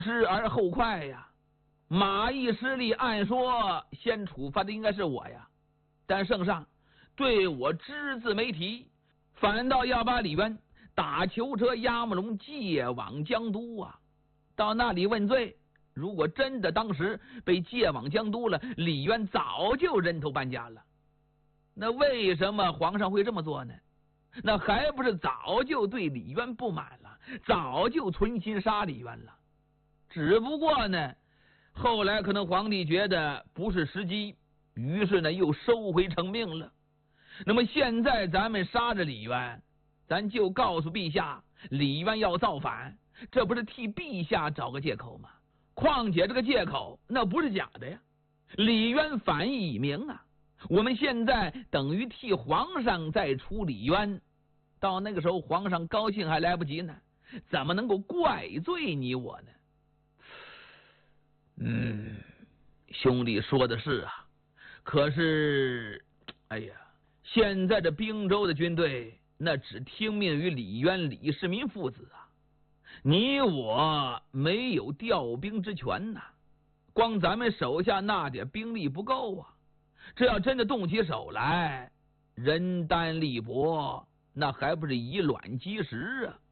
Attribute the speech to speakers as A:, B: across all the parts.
A: 知而后快呀。马邑失利，按说先处罚的应该是我呀，但圣上对我只字没提，反倒要把李渊打囚车押木龙借往江都啊，到那里问罪。如果真的当时被借往江都了，李渊早就人头半价了。那为什么皇上会这么做呢？那还不是早就对李渊不满了，早就存心杀李渊了。只不过呢，后来可能皇帝觉得不是时机，于是呢又收回成命了。那么现在咱们杀着李渊，咱就告诉陛下李渊要造反，这不是替陛下找个借口吗？况且这个借口那不是假的呀，李渊反意已明啊，我们现在等于替皇上在处李渊，到那个时候皇上高兴还来不及呢，怎么能够怪罪你我呢？兄弟说的是啊，可是哎呀，现在这滨州的军队那只听命于李渊、李世民父子啊，你我没有调兵之权呐，光咱们手下那点兵力不够啊，这要真的动起手来，人单力薄，那还不是以卵击石啊！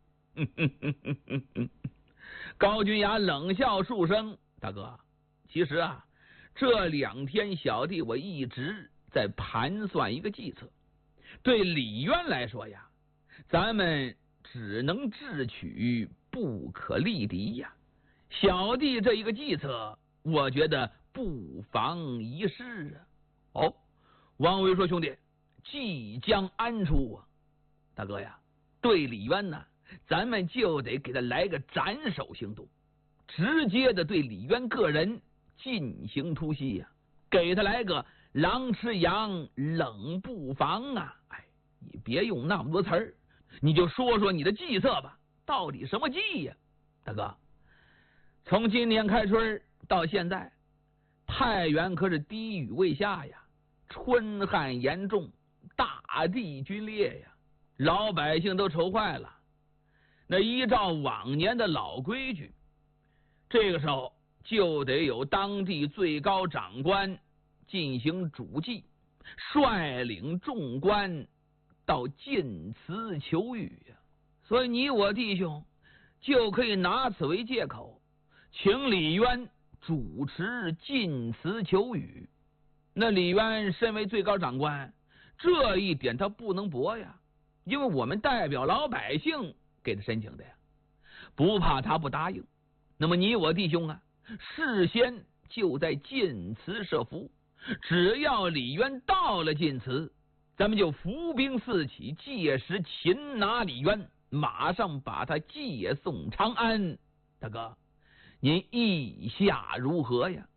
A: 高君雅冷笑数声，大哥，其实啊，这2天小弟我一直在盘算一个计策。对李渊来说呀，咱们只能智取，不可力敌呀。小弟这一个计策，我觉得不妨一试啊。哦，王维说兄弟，即将安出啊？大哥呀，对李渊呢，咱们就得给他来个斩首行动，直接的对李渊个人进行突袭呀，给他来个狼吃羊，冷不防啊！哎，你别用那么多词儿，你就说说你的计策吧，到底什么计呀？大哥，从今年开春到现在，太原可是滴雨未下呀，春旱严重，大地龟裂呀，老百姓都愁坏了。那依照往年的老规矩，这个时候就得有当地最高长官进行主祭，率领众官到晋祠求雨呀。所以你我弟兄就可以拿此为借口，请李渊主持晋祠求雨。那李渊身为最高长官，这一点他不能驳呀，因为我们代表老百姓给他申请的呀，不怕他不答应。那么你我弟兄啊，事先就在晋祠设伏，只要李渊到了晋祠，咱们就伏兵四起，届时擒拿李渊，马上把他借送长安。大哥，您意下如何呀？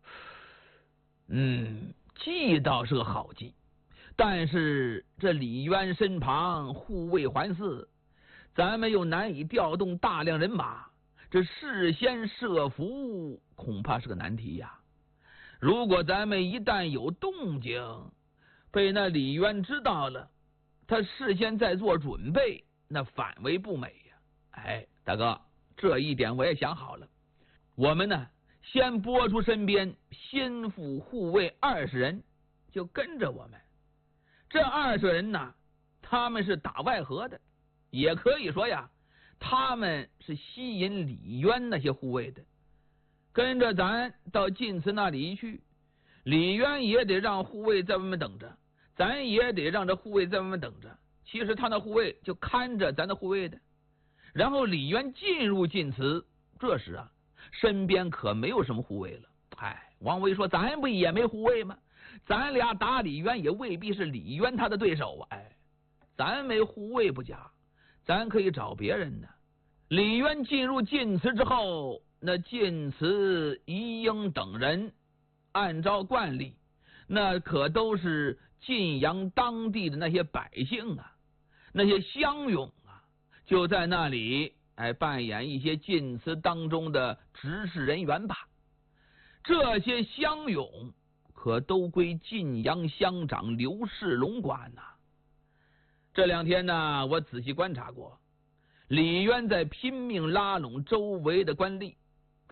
A: 计倒是个好计，但是这李渊身旁护卫环伺，咱们又难以调动大量人马，这事先设伏恐怕是个难题呀。如果咱们一旦有动静，被那李渊知道了，他事先在做准备，那反为不美呀。哎，大哥，这一点我也想好了，我们呢先拨出身边心腹护卫20人，就跟着我们。这20人呢，他们是打外合的，也可以说呀，他们是吸引李渊那些护卫的，跟着咱到晋祠那里一去，李渊也得让护卫在外面等着，咱也得让这护卫在外面等着。其实他那护卫就看着咱的护卫的。然后李渊进入晋祠，这时啊，身边可没有什么护卫了。哎，王维说咱不也没护卫吗？咱俩打李渊也未必是李渊他的对手啊。哎，咱没护卫不假，咱可以找别人呢。李渊进入晋祠之后，那晋祠仪英等人按照惯例，那可都是晋阳当地的那些百姓啊，那些乡勇啊，就在那里扮演一些晋祠当中的执事人员吧。这些乡勇可都归晋阳乡长刘世龙管呐。这2天呢，我仔细观察过，李渊在拼命拉拢周围的官吏，